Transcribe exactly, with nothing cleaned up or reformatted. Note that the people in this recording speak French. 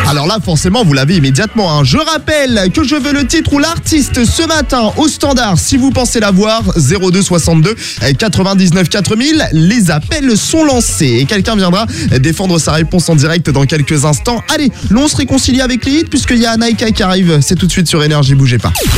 Alors là, forcément, vous l'avez immédiatement. Hein. Je rappelle que je veux le titre ou l'artiste ce matin au standard. Si vous pensez l'avoir, zéro deux soixante-deux quatre-vingt-dix-neuf quatre mille. Les appels sont lancés et quelqu'un viendra défendre sa réponse en direct dans quelques instants. Allez, l'on se réconcilie avec les hits puisqu'il y a Anaïka qui arrive. C'est tout de suite sur Énergie, bougez pas.